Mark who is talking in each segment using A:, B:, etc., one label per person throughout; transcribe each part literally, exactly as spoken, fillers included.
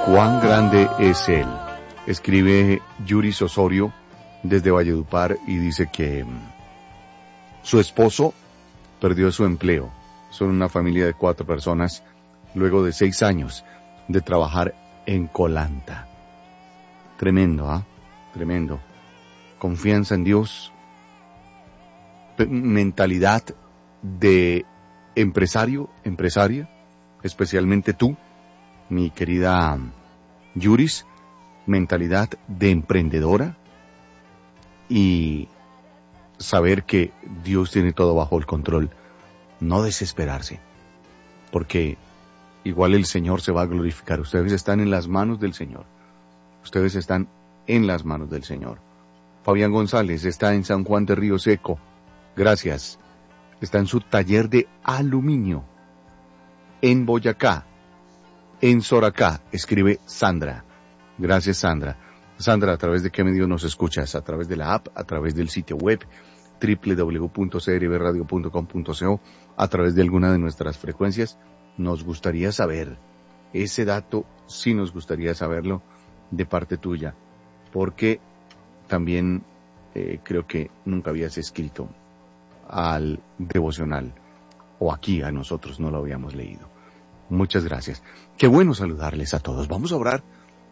A: Cuán grande es Él. Escribe Yuris Osorio desde Valledupar y dice que su esposo perdió su empleo. Son una familia de cuatro personas luego de seis años de trabajar en Colanta. Tremendo, ¿ah? ¿eh? Tremendo. Confianza en Dios, mentalidad de empresario, empresaria, especialmente tú, mi querida Yuris, mentalidad de emprendedora y saber que Dios tiene todo bajo el control. No desesperarse, porque igual el Señor se va a glorificar. Ustedes están en las manos del Señor. Ustedes están en las manos del Señor. Fabián González está en San Juan de Río Seco. Gracias. Está en su taller de aluminio. En Boyacá. En Soracá. Escribe Sandra. Gracias, Sandra. Sandra, ¿a través de qué medio nos escuchas? ¿A través de la app? ¿A través del sitio web? doble u doble u doble u punto c r b radio punto com punto co, a través de alguna de nuestras frecuencias. Nos gustaría saber ese dato, sí nos gustaría saberlo de parte tuya, porque también eh, creo que nunca habías escrito al devocional, o aquí a nosotros no lo habíamos leído. Muchas gracias. Qué bueno saludarles a todos. Vamos a orar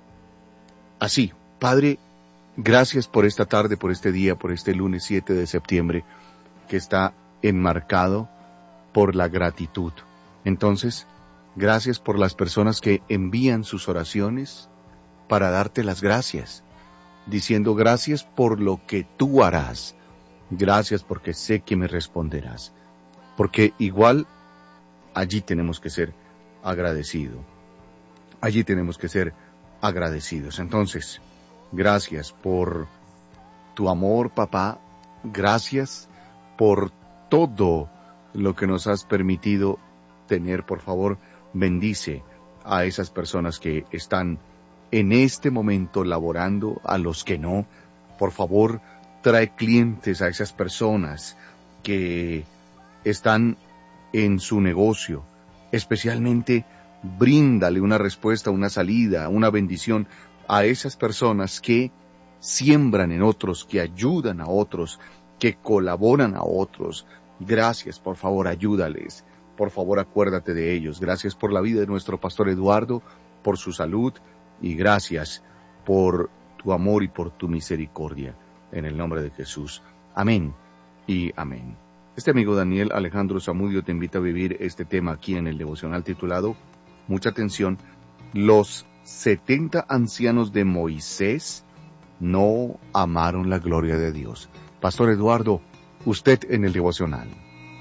A: así. Padre, gracias por esta tarde, por este día, por este lunes siete de septiembre, que está enmarcado por la gratitud. Entonces, gracias por las personas que envían sus oraciones para darte las gracias, diciendo gracias por lo que tú harás. Gracias porque sé que me responderás. Porque igual allí tenemos que ser agradecidos. Allí tenemos que ser agradecidos. Entonces, gracias por tu amor, papá. Gracias por todo lo que nos has permitido tener. Por favor, bendice a esas personas que están en este momento laborando, a los que no. Por favor, trae clientes a esas personas que están en su negocio. Especialmente, bríndale una respuesta, una salida, una bendición a esas personas que siembran en otros, que ayudan a otros, que colaboran a otros. Gracias, por favor, ayúdales. Por favor, acuérdate de ellos. Gracias por la vida de nuestro pastor Eduardo, por su salud, y gracias por tu amor y por tu misericordia. En el nombre de Jesús. Amén y amén. Este amigo Daniel Alejandro Zamudio te invita a vivir este tema aquí en el devocional titulado, mucha atención, los setenta ancianos de Moisés no amaron la gloria de Dios. Pastor Eduardo, usted en el devocional.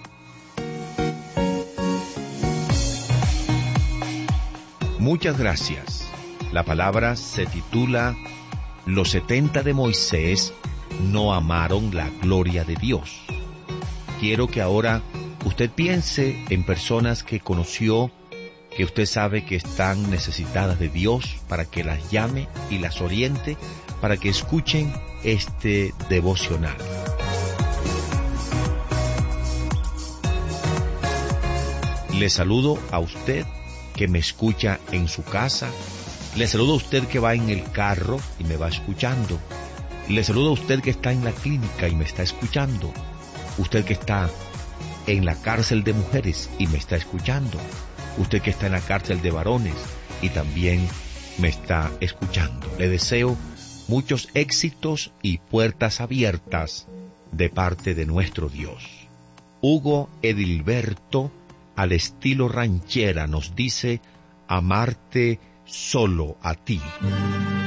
B: Muchas gracias. La palabra se titula Los setenta de Moisés no amaron la gloria de Dios. Quiero que ahora usted piense en personas que conoció, que usted sabe que están necesitadas de Dios, para que las llame y las oriente, para que escuchen este devocional. Le saludo a usted que me escucha en su casa. Le saludo a usted que va en el carro y me va escuchando. Le saludo a usted que está en la clínica y me está escuchando. Usted que está en la cárcel de mujeres y me está escuchando. Usted que está en la cárcel de varones y también me está escuchando. Le deseo muchos éxitos y puertas abiertas de parte de nuestro Dios. Hugo Edilberto, al estilo ranchera, nos dice: amarte solo a ti.